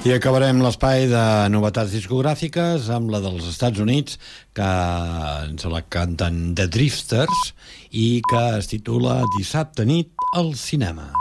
I acabarem l'espai de novetats discogràfiques amb la dels Estats Units, que ens la canten The Drifters i que es titula Dissabte nit al cinema.